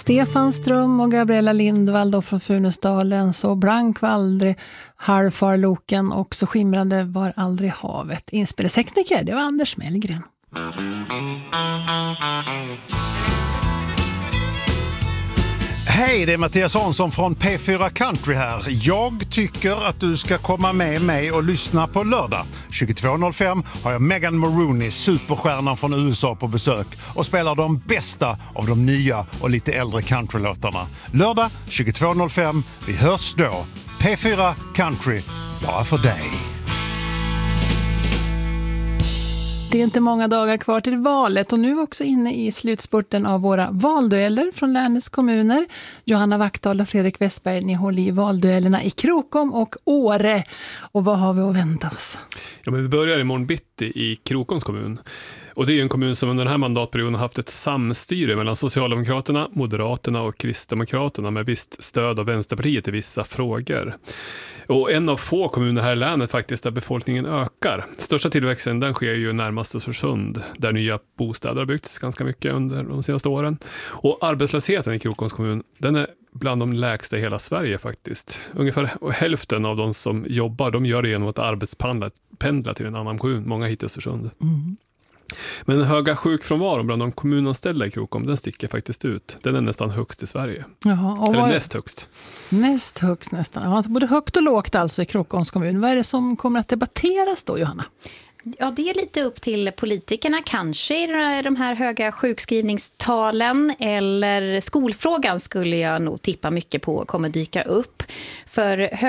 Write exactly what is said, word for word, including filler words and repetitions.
Stefan Ström och Gabriella Lindvall då från Funäsdalen, så blank var aldrig halvfarloken och så skimrande var aldrig havet. Inspelningstekniker, det var Anders Mellgren. Hej, det är Mattias Hansson från P fyra Country här. Jag tycker att du ska komma med mig och lyssna på lördag. tjugotvå noll fem har jag Megan Maroney, superstjärnan från U S A, på besök och spelar de bästa av de nya och lite äldre countrylåtarna. Lördag tjugotvå noll fem, vi hörs då. P fyra Country, bara för dig. Det är inte många dagar kvar till valet och nu också inne i slutspurten av våra valdueller från länets kommuner. Johanna Wachtdahl och Fredrik Westberg, ni håller i valduellerna i Krokom och Åre. Och vad har vi att vänta oss? Ja, men vi börjar imorgon bitti i Krokoms kommun. Och det är ju en kommun som under den här mandatperioden har haft ett samstyre mellan Socialdemokraterna, Moderaterna och Kristdemokraterna med visst stöd av Vänsterpartiet i vissa frågor. Och en av få kommuner här i länet faktiskt där befolkningen ökar. Största tillväxten den sker ju närmast Östersund, där nya bostäder har byggts ganska mycket under de senaste åren. Och arbetslösheten i Krokoms kommun, den är bland de lägsta i hela Sverige faktiskt. Ungefär hälften av de som jobbar, de gör det genom att arbetspendla pendla till en annan kommun, många hit i Östersund. Mm. Men den höga sjukfrånvaron bland de kommunanställda i Krokom, den sticker faktiskt ut. Den är nästan högst i Sverige. Jaha, och Eller vad... näst högst. Näst högst nästan. Ja, både högt och lågt alltså i Krokoms kommun. Vad är det som kommer att debatteras då, Johanna? Ja, det är lite upp till politikerna. Kanske de här höga sjukskrivningstalen eller skolfrågan skulle jag nog tippa mycket på kommer dyka upp. För